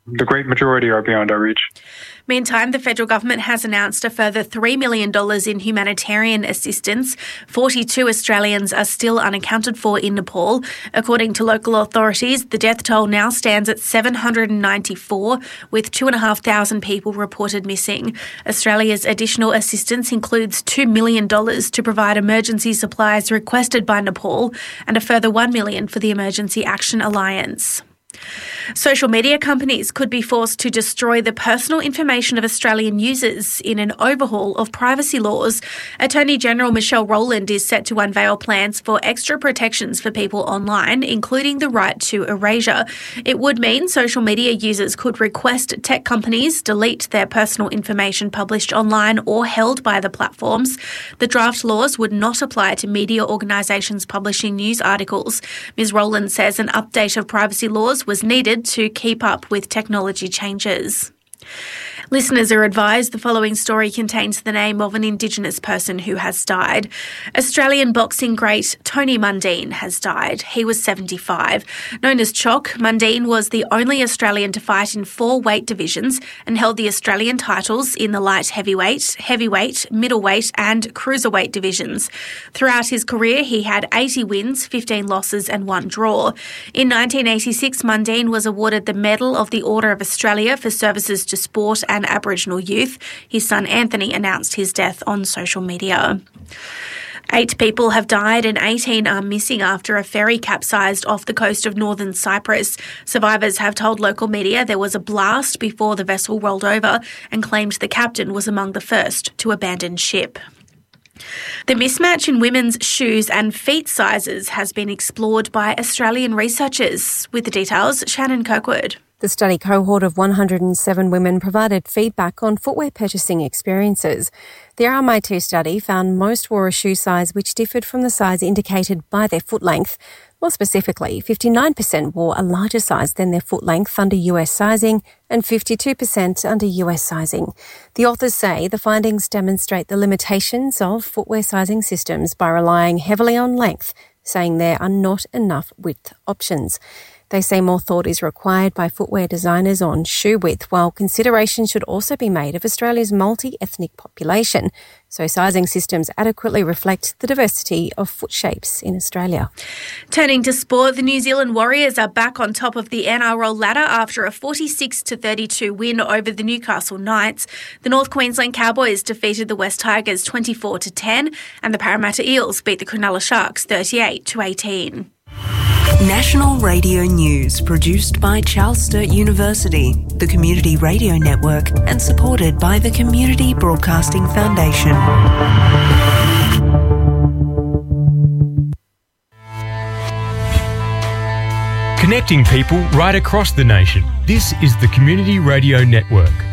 the great majority are beyond our reach. Meantime, the federal government has announced a further $3 million in humanitarian assistance. 42 Australians are still unaccounted for in Nepal. According to local authorities, the death toll now stands at 794, with 2,500 people reported missing. Australia's additional assistance includes $2 million to provide emergency supplies requested by Nepal and a further $1 million for the Emergency Action Alliance. Social media companies could be forced to destroy the personal information of Australian users in an overhaul of privacy laws. Attorney General Michelle Rowland is set to unveil plans for extra protections for people online, including the right to erasure. It would mean social media users could request tech companies delete their personal information published online or held by the platforms. The draft laws would not apply to media organisations publishing news articles. Ms. Rowland says an update of privacy laws was needed to keep up with technology changes. Listeners are advised the following story contains the name of an Indigenous person who has died. Australian boxing great Tony Mundine has died. He was 75. Known as Choc, Mundine was the only Australian to fight in 4 weight divisions and held the Australian titles in the light heavyweight, middleweight and cruiserweight divisions. Throughout his career, he had 80 wins, 15 losses and 1 draw. In 1986, Mundine was awarded the Medal of the Order of Australia for services to sport and Aboriginal youth. His son Anthony announced his death on social media. 8 people have died and 18 are missing after a ferry capsized off the coast of northern Cyprus. Survivors have told local media there was a blast before the vessel rolled over and claimed the captain was among the first to abandon ship. The mismatch in women's shoes and feet sizes has been explored by Australian researchers. With the details, Shannon Kirkwood. The study cohort of 107 women provided feedback on footwear purchasing experiences. The RMIT study found most wore a shoe size which differed from the size indicated by their foot length. More specifically, 59% wore a larger size than their foot length under US sizing and 52% under US sizing. The authors say the findings demonstrate the limitations of footwear sizing systems by relying heavily on length, saying there are not enough width options. They say more thought is required by footwear designers on shoe width, while consideration should also be made of Australia's multi-ethnic population, so sizing systems adequately reflect the diversity of foot shapes in Australia. Turning to sport, the New Zealand Warriors are back on top of the NRL ladder after a 46-32 win over the Newcastle Knights. The North Queensland Cowboys defeated the West Tigers 24-10 and the Parramatta Eels beat the Cronulla Sharks 38-18. National Radio News, produced by Charles Sturt University, the Community Radio Network, and supported by the Community Broadcasting Foundation. Connecting people right across the nation. This is the Community Radio Network.